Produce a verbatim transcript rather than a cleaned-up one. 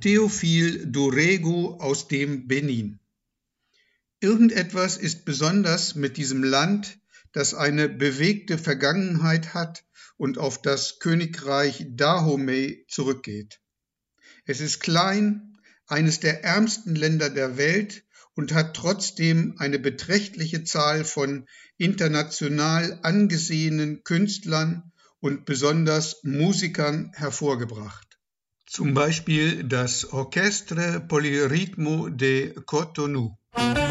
Théophile Dorego aus dem Benin. Irgendetwas ist besonders mit diesem Land, das eine bewegte Vergangenheit hat und auf das Königreich Dahomey zurückgeht. Es ist klein, eines der ärmsten Länder der Welt und hat trotzdem eine beträchtliche Zahl von international angesehenen Künstlern und besonders Musikern hervorgebracht. Zum Beispiel das Orchestre Polyrythmo de Cotonou.